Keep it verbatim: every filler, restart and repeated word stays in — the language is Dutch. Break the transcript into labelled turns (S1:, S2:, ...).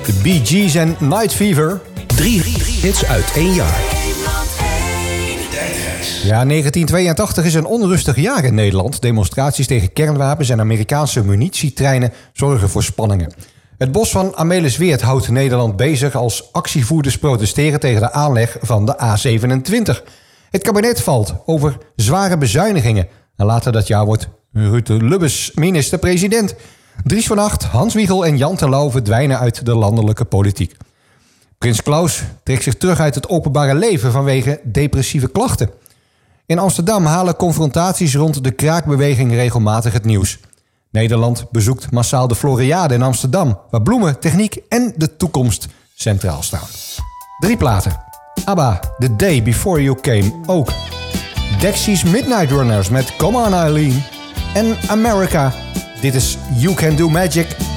S1: De Bee Gees en Night Fever.
S2: Drie hits uit één jaar.
S1: Ja, negentien tweeëntachtig is een onrustig jaar in Nederland. Demonstraties tegen kernwapens en Amerikaanse munitietreinen zorgen voor spanningen. Het bos van Amelisweert houdt Nederland bezig als actievoerders protesteren tegen de aanleg van de A zevenentwintig. Het kabinet valt over zware bezuinigingen. En later dat jaar wordt Rutte Lubbers minister-president. Dries van Acht, Hans Wiegel en Jan Terlouw verdwijnen uit de landelijke politiek. Prins Klaus trekt zich terug uit het openbare leven vanwege depressieve klachten. In Amsterdam halen confrontaties rond de kraakbeweging regelmatig het nieuws. Nederland bezoekt massaal de Floriade in Amsterdam, waar bloemen, techniek en de toekomst centraal staan. Drie platen. ABBA, The Day Before You Came ook. Dexys Midnight Runners met Come On Eileen. En America, dit is You Can Do Magic